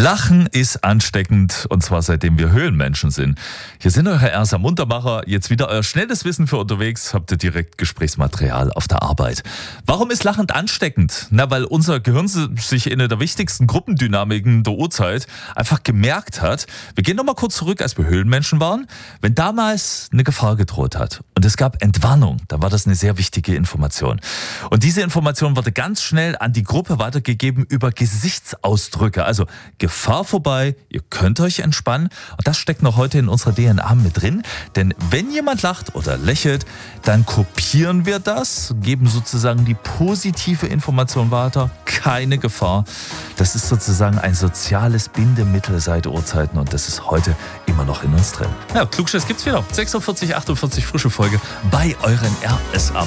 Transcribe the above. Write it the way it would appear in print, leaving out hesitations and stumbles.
Lachen ist ansteckend, und zwar seitdem wir Höhlenmenschen sind. Hier sind eure RSA Muntermacher, jetzt wieder euer schnelles Wissen für unterwegs, habt ihr direkt Gesprächsmaterial auf der Arbeit. Warum ist Lachen ansteckend? Na, weil unser Gehirn sich in einer der wichtigsten Gruppendynamiken der Urzeit einfach gemerkt hat, wir gehen nochmal kurz zurück, als wir Höhlenmenschen waren, wenn damals eine Gefahr gedroht hat und es gab Entwarnung, dann war das eine sehr wichtige Information. Und diese Information wurde ganz schnell an die Gruppe weitergegeben über Gesichtsausdrücke, also Gefahr vorbei, ihr könnt euch entspannen. Und das steckt noch heute in unserer DNA mit drin. Denn wenn jemand lacht oder lächelt, dann kopieren wir das, geben sozusagen die positive Information weiter. Keine Gefahr. Das ist sozusagen ein soziales Bindemittel seit Urzeiten und das ist heute immer noch in uns drin. Ja, Klugschiss gibt's wieder. 46, 48, frische Folge bei euren RSA.